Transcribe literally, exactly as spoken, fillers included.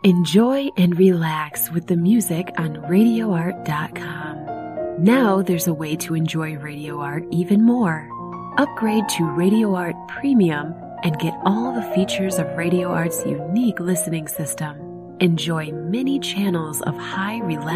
Enjoy and relax with the music on radio art dot com. Now there's a way to enjoy Radio Art even more. Upgrade to Radio Art Premium and get all the features of Radio Art's unique listening system. Enjoy many channels of high relaxation